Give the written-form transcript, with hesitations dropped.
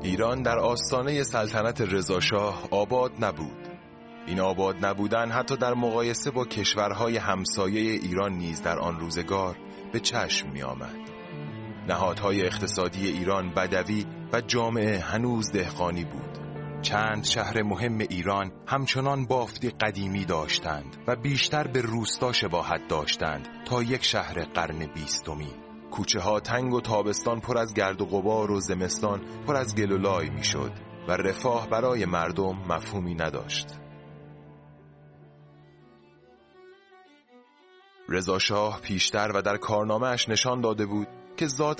ایران در آستانه سلطنت رضاشاه آباد نبود. این آباد نبودن حتی در مقایسه با کشورهای همسایه ایران نیز در آن روزگار به چشم می آمد. نهادهای اقتصادی ایران بدوی و جامعه هنوز دهقانی بود. چند شهر مهم ایران همچنان بافتی قدیمی داشتند و بیشتر به روستا شباهت داشتند تا یک شهر قرن 20. کوچه ها تنگ و تابستان پر از گرد و غبار و زمستان پر از گل و لای می شد و رفاه برای مردم مفهومی نداشت. رضاشاه پیشتر و در کارنامه‌اش نشان داده بود که ذات